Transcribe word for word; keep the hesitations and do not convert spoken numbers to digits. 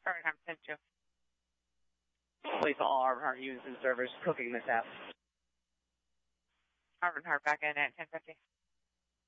Birmingham, ten two. Please all Arbor Heart users and servers cooking this app. Arbor Heart back in at ten fifty.